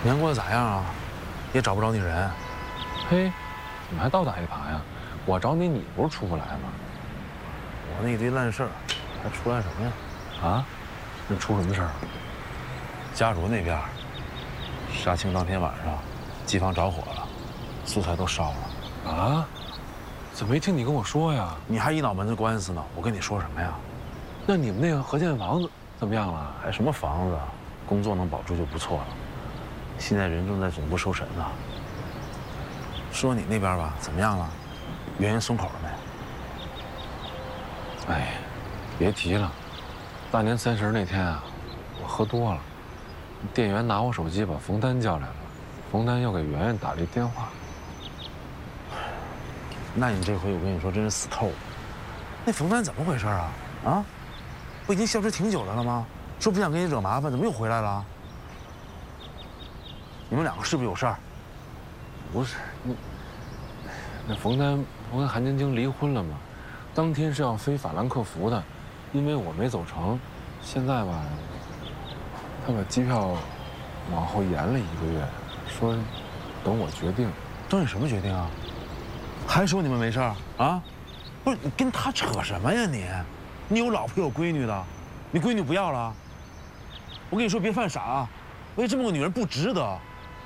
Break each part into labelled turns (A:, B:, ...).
A: 年过得咋样啊？也找不着你人。
B: 嘿，怎么还倒打一耙呀？我找你，你不是出不来吗？
A: 我那一堆烂事儿，还出来什么呀？
B: 啊？那出什么事儿？
A: 家主那边，杀青当天晚上，机房着火了，素材都烧了。
B: 啊？怎么没听你跟我说呀？
A: 你还一脑门子官司呢，我跟你说什么呀？
B: 那你们那个合建房子怎么样了？
A: 还什么房子，工作能保住就不错了。现在人正在总部收审呢。说你那边吧，怎么样了？原因松口了没？
B: 哎，别提了，大年30那天啊，我喝多了，店员拿我手机把冯丹叫来了，冯丹又给圆圆打了一电话。
A: 那你这回我跟你说真是死透了。那冯丹怎么回事啊？啊，不已经消失挺久的了吗？说不想给你惹麻烦，怎么又回来了？你们两个是不是有事儿？
B: 不是，那冯丹不跟韩晶晶离婚了吗？当天是要飞法兰克福的，因为我没走成，现在吧，他把机票往后延了1个月，说等我决定。
A: 等你什么决定啊？还说你们没事儿啊？不是你跟他扯什么呀你？你有老婆有闺女的，你闺女不要了？我跟你说别犯傻啊！为这么个女人不值得。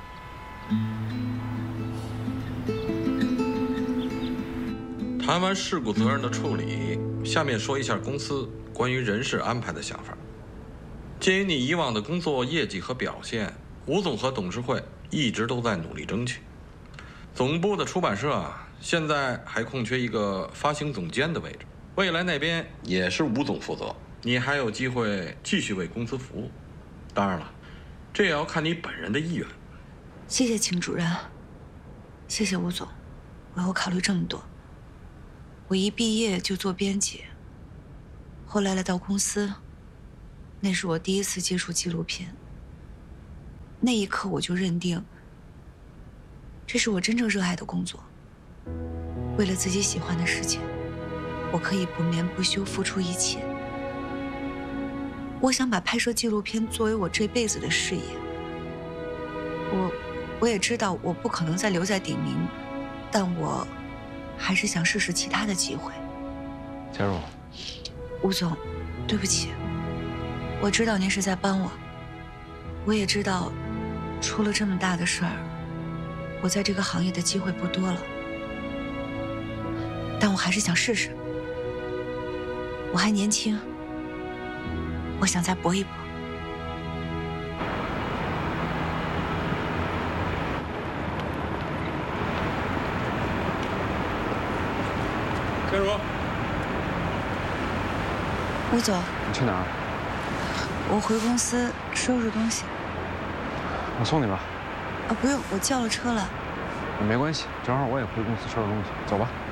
C: 谈完事故责任的处理，下面说一下公司关于人事安排的想法。鉴于你以往的工作业绩和表现，吴总和董事会一直都在努力争取。总部的出版社现在还空缺一个发行总监的位置，未来那边也是吴总负责，你还有机会继续为公司服务。当然了，这也要看你本人的意愿。
D: 谢谢秦主任，谢谢吴总，为我考虑这么多。我一毕业就做编辑，后来来到公司，那是我第一次接触纪录片。那一刻我就认定，这是我真正热爱的工作。为了自己喜欢的事情，我可以不眠不休付出一切。我想把拍摄纪录片作为我这辈子的事业。我也知道我不可能再留在鼎明，但我还是想试试其他的机会。
B: 佳茹，
D: 吴总，对不起，我知道您是在帮我，我也知道，出了这么大的事儿，我在这个行业的机会不多了，但我还是想试试。我还年轻，我想再搏一搏。
B: 佳茹，
D: 吴总，
B: 你去哪儿？
D: 我回公司收拾东西。
B: 我送你吧。
D: 不用，我叫了车了。
B: 没关系，正好我也回公司收拾东西，走吧。